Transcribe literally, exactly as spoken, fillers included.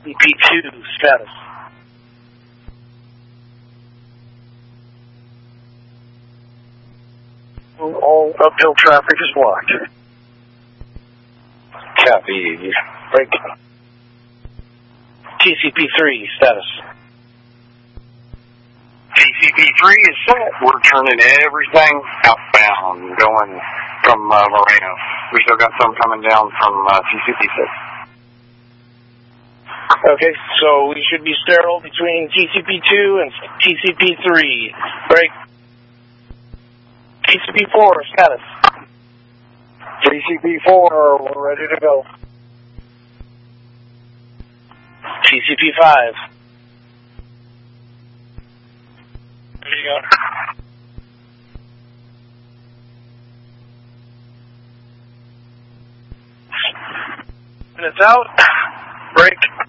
C P two status. All uphill traffic is blocked. Copy. Break. T C P three status. T C P three is set. We're turning everything outbound, going from uh, Moreno. We still got some coming down from uh, T C P six. Okay, so we should be sterile between T C P two and T C P three. Break. T C P four status. T C P four, we're ready to go. T C P five. Ready to go. Minutes out. Break.